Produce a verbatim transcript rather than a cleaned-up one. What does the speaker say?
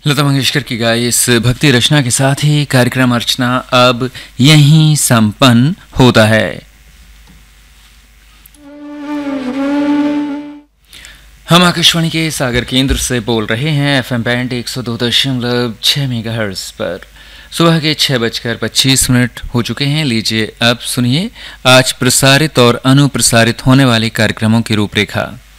लता मंगेशकर की गाई इस भक्ति रचना के साथ ही कार्यक्रम अर्चना अब यहीं संपन्न होता है। हम आकाशवाणी के सागर केंद्र से बोल रहे हैं एफएम बैंड एक सौ दो दशमलव छह मेगाहर्ट्ज पर। सुबह के छह बजकर पच्चीस मिनट हो चुके हैं। लीजिए अब सुनिए आज प्रसारित और अनुप्रसारित होने वाले कार्यक्रमों की रूपरेखा।